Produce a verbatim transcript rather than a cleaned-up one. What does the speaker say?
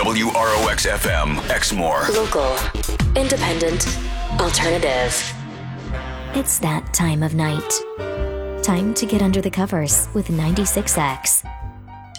W R O X F M, Exmoor. Local, independent, alternative. It's that time of night. Time to get under the covers with ninety-six X.